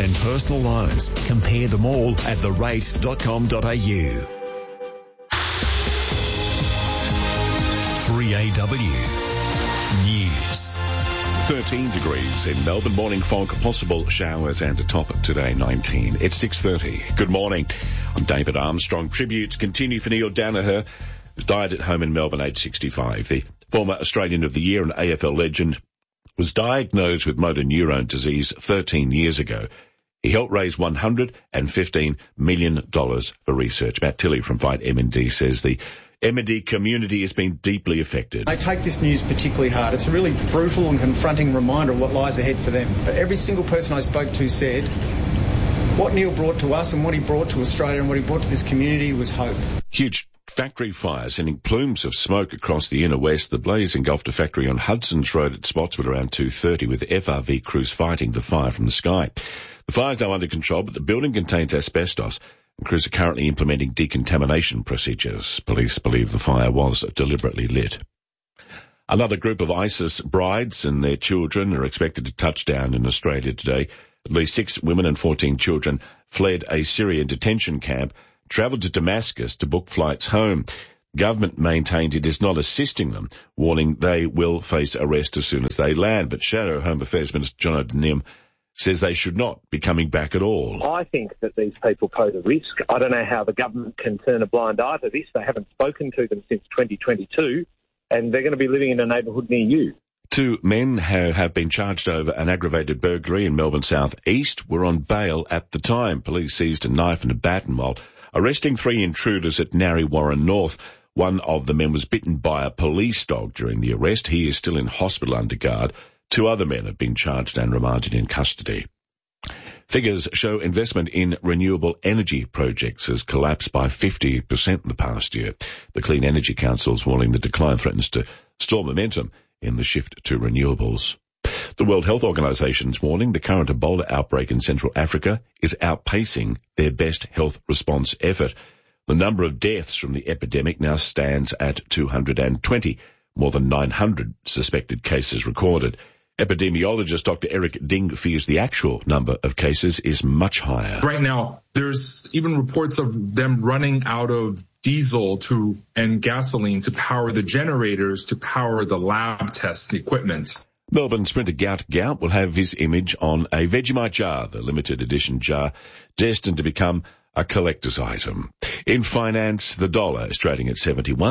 and personal loans. Compare them all at therate.com.au. 3AW News. 13 degrees in Melbourne. Morning fog, possible showers and a top today 19. It's 6:30. Good morning. I'm David Armstrong. Tributes continue for Neil Danaher, who died at home in Melbourne, aged 65. The former Australian of the Year and AFL legend was diagnosed with motor neurone disease 13 years ago. He helped raise $115 million for research. Matt Tilley from Fight MND says the MND community has been deeply affected. I take this news particularly hard. It's a really brutal and confronting reminder of what lies ahead for them. But every single person I spoke to said what Neil brought to us and what he brought to Australia and what he brought to this community was hope. Huge factory fire sending plumes of smoke across the inner west. The blaze engulfed a factory on Hudson's Road at Spotswood around 2:30, with FRV crews fighting the fire from the sky. The fire is now under control, but the building contains asbestos, and crews are currently implementing decontamination procedures. Police believe the fire was deliberately lit. Another group of ISIS brides and their children are expected to touch down in Australia today. At least 6 women and 14 children fled a Syrian detention camp, travelled to Damascus to book flights home. Government maintains it is not assisting them, warning they will face arrest as soon as they land. But Shadow Home Affairs Minister John O'Donnell says they should not be coming back at all. I think that these people pose a risk. I don't know how the government can turn a blind eye to this. They haven't spoken to them since 2022, and they're going to be living in a neighbourhood near you. 2 men who have been charged over an aggravated burglary in Melbourne South East were on bail at the time. Police seized a knife and a baton while arresting 3 intruders at Narre Warren North. One of the men was bitten by a police dog during the arrest. He is still in hospital under guard. 2 other men have been charged and remanded in custody. Figures show investment in renewable energy projects has collapsed by 50% in the past year. The Clean Energy Council is warning the decline threatens to stall momentum in the shift to renewables. The World Health Organization's warning the current Ebola outbreak in Central Africa is outpacing their best health response effort. The number of deaths from the epidemic now stands at 220, more than 900 suspected cases recorded. Epidemiologist Dr. Eric Ding fears the actual number of cases is much higher. Right now, there's even reports of them running out of diesel and gasoline to power the generators, to power the lab tests, the equipment. Melbourne sprinter Gout will have his image on a Vegemite jar, the limited edition jar destined to become a collector's item. In finance, the dollar is trading at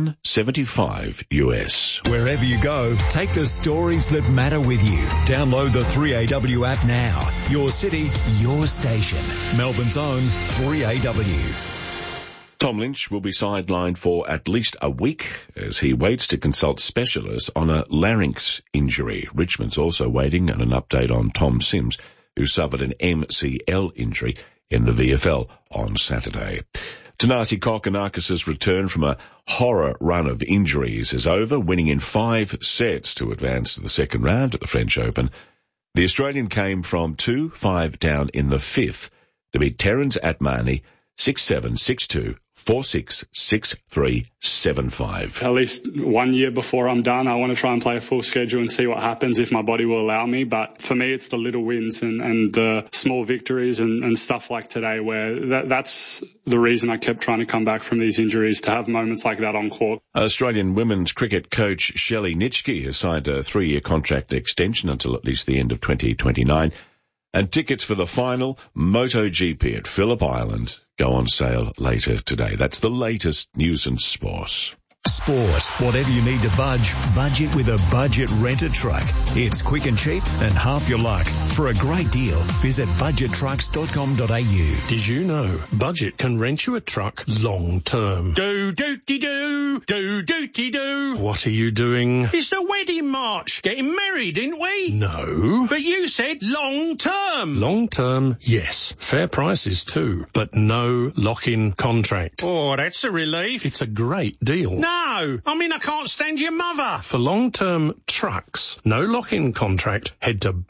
71.75 US. Wherever you go, take the stories that matter with you. Download the 3AW app now. Your city, your station. Melbourne's own 3AW. Tom Lynch will be sidelined for at least a week as he waits to consult specialists on a larynx injury. Richmond's also waiting on an update on Tom Sims, who suffered an MCL injury in the VFL on Saturday. Tanasi Kokonakis' return from a horror run of injuries is over, winning in 5 sets to advance to the second round at the French Open. The Australian came from 2-5 down in the 5th to beat Terence Atmani 6-7, 6-2, 4-6, 6-3, 7-5. At least 1 year before I'm done, I want to try and play a full schedule and see what happens if my body will allow me. But for me, it's the little wins and the small victories and stuff like today where that's the reason I kept trying to come back from these injuries, to have moments like that on court. Australian women's cricket coach Shelley Nitschke has signed a 3-year contract extension until at least the end of 2029. And tickets for the final MotoGP at Phillip Island go on sale later today. That's the latest news and sport. Sport. Whatever you need to budget with a Budget Rent-A-Truck. It's quick and cheap and half your luck. For a great deal, visit budgettrucks.com.au. Did you know Budget can rent you a truck long term? Do-do-de-do, do-do-de-do. What are you doing? It's the wedding march. Getting married, didn't we? No. But you said long term. Long term, yes. Fair prices too. But no lock-in contract. Oh, that's a relief. It's a great deal. No, I mean I can't stand your mother. For long-term trucks, no lock-in contract, head to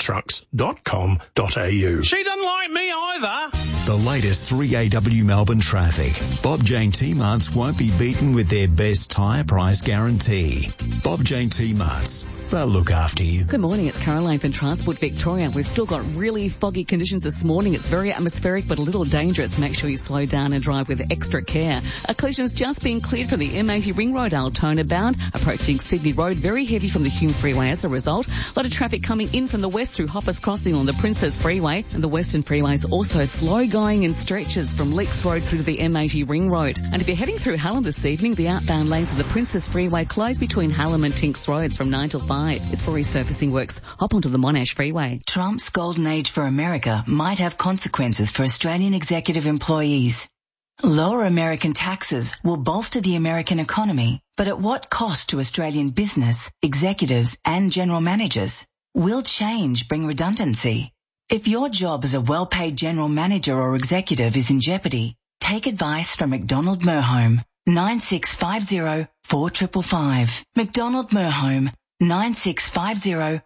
budgettrucks.com.au. She doesn't like me either. The latest 3AW Melbourne traffic. Bob Jane T-Marts won't be beaten with their best tyre price guarantee. Bob Jane T-Marts, they'll look after you. Good morning, it's Caroline from Transport Victoria. We've still got really foggy conditions this morning. It's very atmospheric but a little dangerous. Make sure you slow down and drive with extra care. A collision's just been cleared from the M80 Ring Road, Altona bound, approaching Sydney Road. Very heavy from the Hume Freeway as a result. A lot of traffic coming in from the west through Hoppers Crossing on the Princess Freeway. And the Western Freeway is also slow going in stretches from Leaks Road through to the M80 Ring Road. And if you're heading through Hallam this evening, the outbound lanes of the Princess Freeway close between Hallam and Tinks Roads from 9 till 5. It's for resurfacing works. Hop onto the Monash Freeway. Trump's golden age for America might have consequences for Australian executive employees. Lower American taxes will bolster the American economy, but at what cost to Australian business, executives and general managers? Will change bring redundancy? If your job as a well-paid general manager or executive is in jeopardy, take advice from McDonald Merhome. 9650 4555. McDonald Merhome. 9650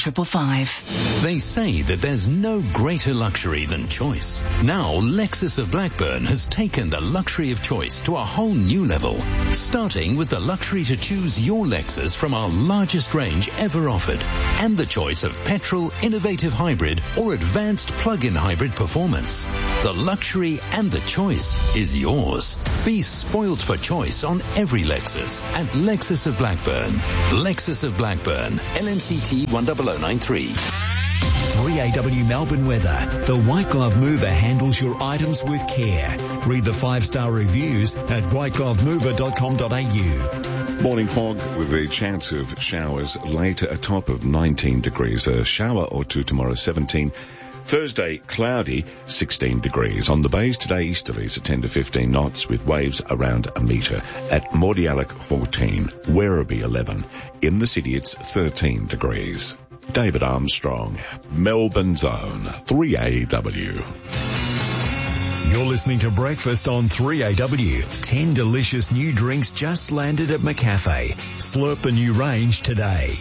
4555. They say that there's no greater luxury than choice. Now, Lexus of Blackburn has taken the luxury of choice to a whole new level, starting with the luxury to choose your Lexus from our largest range ever offered, and the choice of petrol, innovative hybrid, or advanced plug-in hybrid performance. The luxury and the choice is yours. Be spoiled for choice on every Lexus at Lexus of Blackburn. Lexus of Blackburn, LMCT 10093. 3AW Melbourne weather. The White Glove Mover handles your items with care. Read the 5-star reviews at whiteglovemover.com.au. Morning fog with a chance of showers later, a top of 19 degrees. A shower or two tomorrow, 17. Thursday, cloudy, 16 degrees. On the bays today, easterlies at 10 to 15 knots with waves around a metre. At Mordialloc, 14. Werribee, 11. In the city, it's 13 degrees. David Armstrong, Melbourne's own 3AW. You're listening to Breakfast on 3AW. 10 delicious new drinks just landed at McCafe. Slurp the new range today.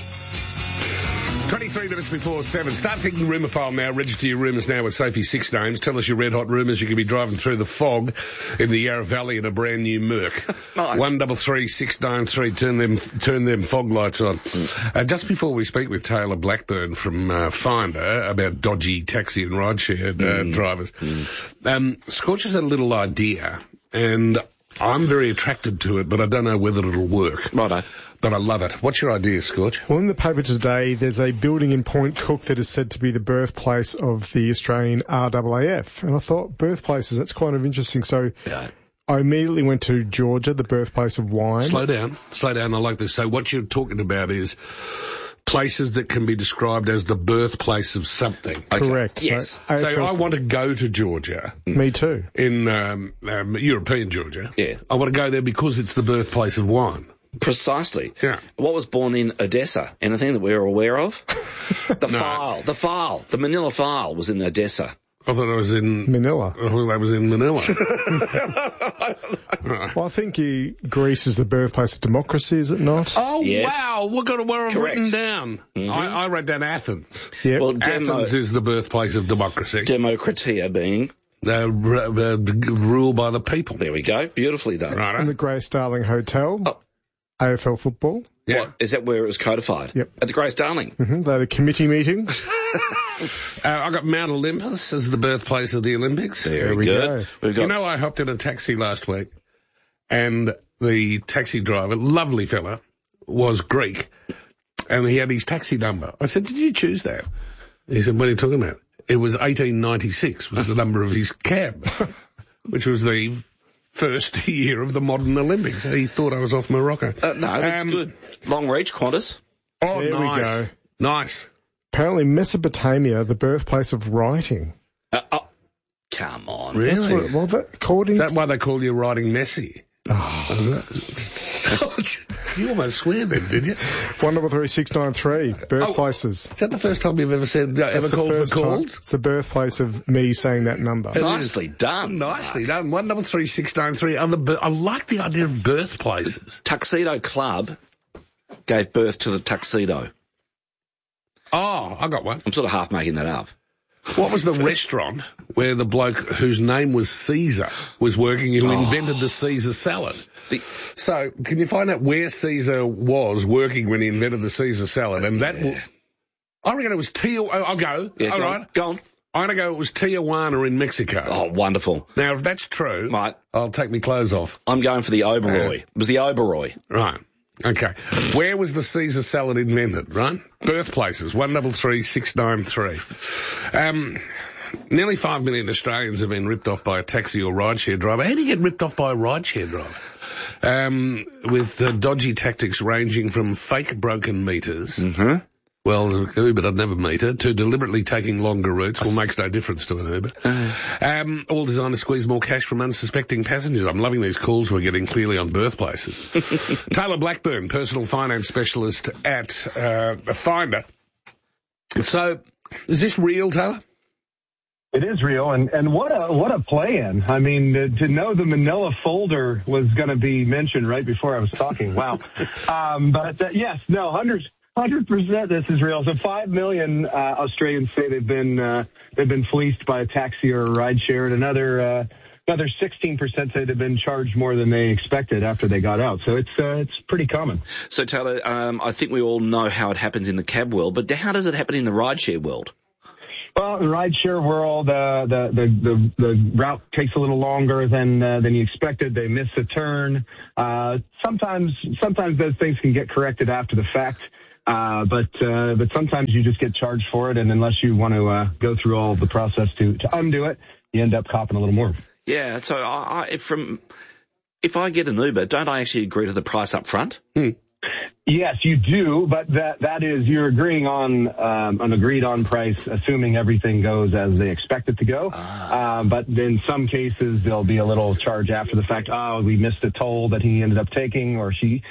23 minutes before 7. Start thinking rumour file now. Register your rumours now with Sophie Six Names. Tell us your red hot rumours. You could be driving through the fog in the Yarra Valley in a brand new Merc. Nice. 133 693. Turn them fog lights on. Just before we speak with Taylor Blackburn from Finder about dodgy taxi and rideshare drivers, Scorch has a little idea, and I'm very attracted to it, but I don't know whether it'll work. Righto. But I love it. What's your idea, Scorch? Well, in the paper today, there's a building in Point Cook that is said to be the birthplace of the Australian RAAF. And I thought, birthplaces, that's kind of interesting. So I immediately went to Georgia, the birthplace of wine. Slow down. I like this. So what you're talking about is places that can be described as the birthplace of something. Okay. Correct. Yes. So I want to go to Georgia. Me too. In European Georgia. Yeah. I want to go there because it's the birthplace of wine. Precisely. Yeah. What was born in Odessa? Anything that we're aware of? The Manila file was in Odessa. I thought it was in Manila. I thought that was in Manila. Well, I think Greece is the birthplace of democracy, is it not? Oh, yes. wow. Look at where I've Correct. written down. Mm-hmm. I wrote down Athens. Yep. Well, Athens is the birthplace of democracy. Democratia being... ruled by the people. There we go. Beautifully done. Right. And the Grace Darling Hotel. Oh. AFL football. Yeah. What, is that where it was codified? Yep. At the Grace Darling? Mm-hmm. They had a committee meeting. I got Mount Olympus as the birthplace of the Olympics. There we good. go. We've got... You know, I hopped in a taxi last week, and the taxi driver, lovely fella, was Greek, and he had his taxi number. I said, did you choose that? He said, what are you talking about? It was 1896 was the number of his cab, which was the first year of the modern Olympics. He thought I was off Morocco. No, that's good. Long reach, Qantas. Oh, there nice. we go. Nice. Apparently Mesopotamia, the birthplace of writing. Come on. Really? According Is that why they call you writing messy? Oh. You almost swear then, did you? 133693, birthplaces. Is that the first time you've ever said, ever called for calls? It's the birthplace of me saying that number. Nicely done. Nicely done. 133693. I like the idea of birthplaces. Tuxedo Club gave birth to the tuxedo. Oh, I got one. I'm sort of half making that up. What was the restaurant where the bloke whose name was Caesar was working who invented the Caesar salad? So, can you find out where Caesar was working when he invented the Caesar salad? And that I reckon it was I'll go. Yeah, All right. Go on. I'm going to go it was Tijuana in Mexico. Oh, wonderful. Now, if that's true, right, I'll take my clothes off. I'm going for the Oberoi. It was the Oberoi. Right. Okay. Where was the Caesar salad invented, right? Birthplaces, 133 693. Nearly 5 million Australians have been ripped off by a taxi or rideshare driver. How do you get ripped off by a rideshare driver? With dodgy tactics ranging from fake broken meters. Mm-hmm. Well, Uber doesn't have a meter, to deliberately taking longer routes. Well, makes no difference to an Uber. All designed to squeeze more cash from unsuspecting passengers. I'm loving these calls we're getting clearly on birthplaces. Taylor Blackburn, personal finance specialist at Finder. So, is this real, Taylor? It is real, and what a play-in. I mean, to know the Manila folder was going to be mentioned right before I was talking. Wow. Yes, no, 100% this is real. So 5 million Australians say they've been fleeced by a taxi or a rideshare, and another 16% say they've been charged more than they expected after they got out. So it's pretty common. So Taylor, I think we all know how it happens in the cab world, but how does it happen in the rideshare world? Well, the rideshare world, the route takes a little longer than you expected. They miss a turn. Sometimes those things can get corrected after the fact. But sometimes you just get charged for it, and unless you want to go through all of the process to undo it, you end up copping a little more. Yeah. So if I get an Uber, don't I actually agree to the price up front? Yes, you do, but that is you're agreeing on an agreed on price, assuming everything goes as they expect it to go. But in some cases, there'll be a little charge after the fact. Oh, we missed a toll that he ended up taking or she,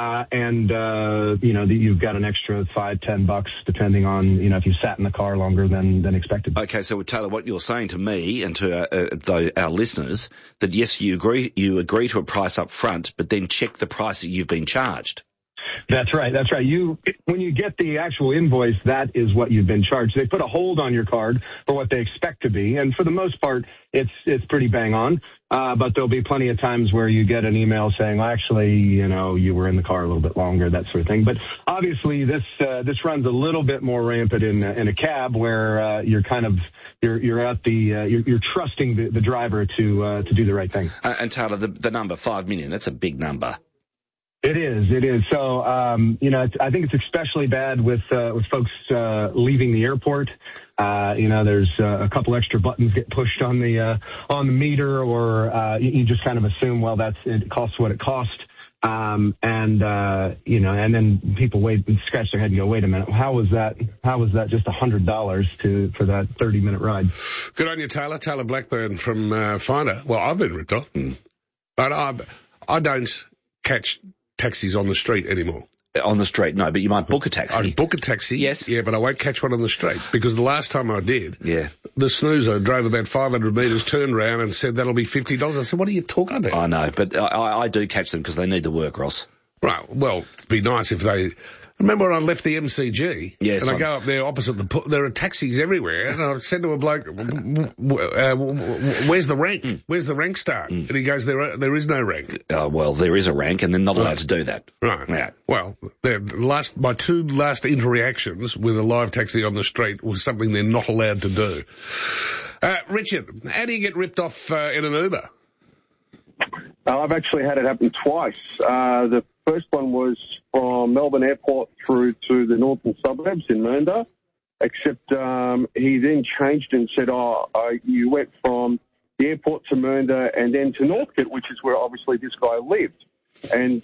you've got an extra $5-10 depending on if you sat in the car longer than expected. Okay, so Taylor, what you're saying to me and to our listeners that yes, you agree to a price up front, but then check the price that you've been charged. That's right. When you get the actual invoice, that is what you've been charged. They put a hold on your card for what they expect to be, and for the most part, it's pretty bang on. But there'll be plenty of times where you get an email saying, well, actually, you were in the car a little bit longer, that sort of thing. But obviously, this runs a little bit more rampant in a cab where you're trusting the driver to do the right thing. And Taylor, the number 5 million, that's a big number. It is. So, I think it's especially bad with folks leaving the airport. There's a couple extra buttons get pushed on the meter, or you just kind of assume, well, it costs what it costs. And then people wait and scratch their head and go, wait a minute, how was that just $100 for that 30-minute ride? Good on you, Taylor. Taylor Blackburn from Finder. Well, I've been ripped off, but I don't catch taxis on the street anymore. On the street, no, but you might book a taxi. I'd book a taxi, yes. Yeah, but I won't catch one on the street, because the last time I did, the snoozer drove about 500 metres, turned around and said, that'll be $50. I said, what are you talking about? I know, but I do catch them because they need the work, Ross. Right, well, it'd be nice if they... Remember when I left the MCG? Yes. And I go up there opposite there are taxis everywhere, and I said to a bloke, where's the rank? Where's the rank start? And he goes, there is no rank. Well, there is a rank, and they're not allowed to do that. Right. Yeah. Well, my two last interactions with a live taxi on the street was something they're not allowed to do. Richard, how do you get ripped off in an Uber? I've actually had it happen twice. The first one was from Melbourne Airport through to the northern suburbs in Mernda, except he then changed and said, you went from the airport to Mernda and then to Northcote, which is where obviously this guy lived. And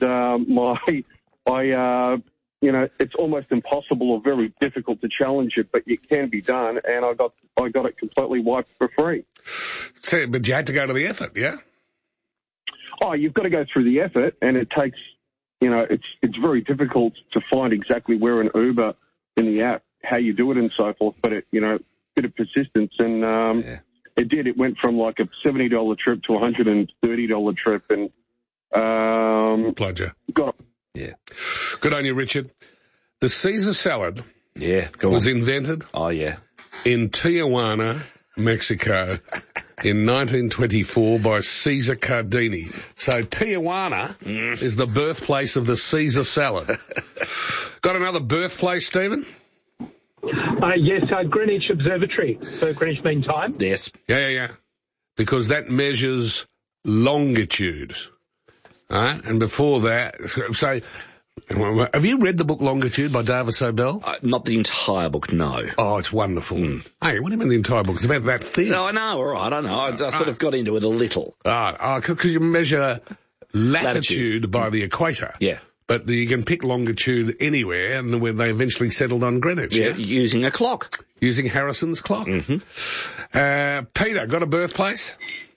it's almost impossible or very difficult to challenge it, but it can be done, and I got it completely wiped for free. So, but you had to go to the effort, yeah? Oh, you've got to go through the effort, and it takes, it's very difficult to find exactly where an Uber in the app, how you do it and so forth, but it, bit of persistence, and it did. It went from like a $70 trip to a $130 trip, and pleasure. Got it. Yeah. Good on you, Richard. The Caesar salad was invented. Oh, yeah. in Tijuana, Mexico, in 1924 by Cesar Cardini. So Tijuana is the birthplace of the Caesar salad. Got another birthplace, Stephen? Yes, Greenwich Observatory. So Greenwich Mean Time. Yes. Yeah. Because that measures longitude. And before that, so... Have you read the book Longitude by Davis O'Bell? Not the entire book, no. Oh, it's wonderful. Hey, what do you mean the entire book? It's about that thin. No, I know, all right, I don't know. I sort of got into it a little. Because you measure latitude by the equator. Yeah. But you can pick longitude anywhere, and when they eventually settled on Greenwich. Yeah, using a clock. Using Harrison's clock. Mm-hmm. Peter, got a birthplace?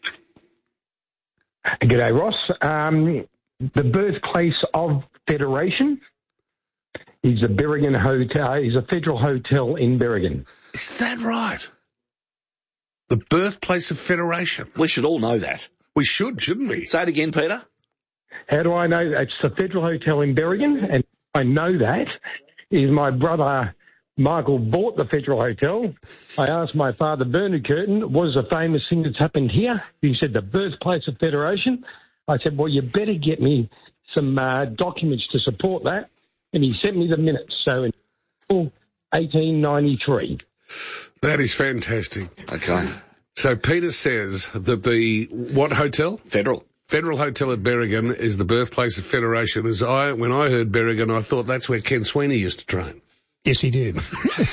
G'day, Ross. The birthplace of Federation is the Berrigan Hotel. Is a federal hotel in Berrigan. Is that right? The birthplace of Federation. We should all know that. We should, shouldn't we? Say it again, Peter. How do I know? It's the federal hotel in Berrigan, and I know that is my brother Michael bought the federal hotel. I asked my father, Bernard Curtin, what is the famous thing that's happened here? He said the birthplace of Federation. I said, well, you better get me some documents to support that. And he sent me the minutes. So in 1893. That is fantastic. Okay. So Peter says that what hotel? Federal Hotel at Berrigan is the birthplace of Federation. When I heard Berrigan, I thought that's where Ken Sweeney used to train. Yes, he did.